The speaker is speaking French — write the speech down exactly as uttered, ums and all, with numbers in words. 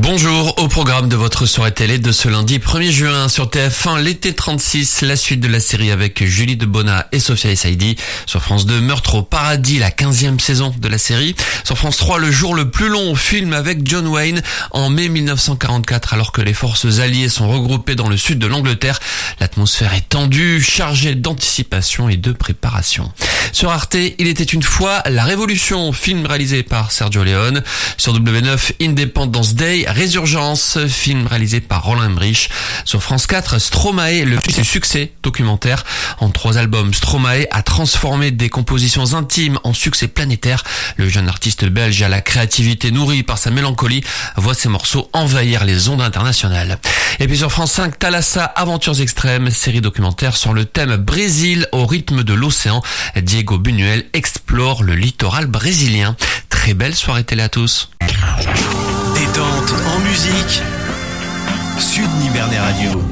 Bonjour, au programme de votre soirée télé de ce lundi premier juin sur T F un, l'été trente-six, la suite de la série avec Julie Debona et Sophia Essaidi. Sur France deux, Meurtre au paradis, la quinzième saison de la série. Sur France trois, Le jour le plus long, film avec John Wayne en mai mille neuf cent quarante-quatre, alors que les forces alliées sont regroupées dans le sud de l'Angleterre. L'atmosphère est tendue, chargée d'anticipation et de préparation. Sur Arte, Il était une fois la Révolution, film réalisé par Sergio Leone. Sur W neuf, Independence Day, Résurgence, film réalisé par Roland Emmerich. Sur France quatre, Stromae, le succès documentaire. En trois albums, Stromae a transformé des compositions intimes en succès planétaire. Le jeune artiste belge à la créativité nourrie par sa mélancolie voit ses morceaux envahir les ondes internationales. Et puis sur France cinq, Thalassa, Aventures extrêmes, série documentaire sur le thème Brésil au rythme de l'océan. Diego Buñuel explore le littoral brésilien. Très belle soirée télé à tous. Détente en musique. Sud Nivernais Radio.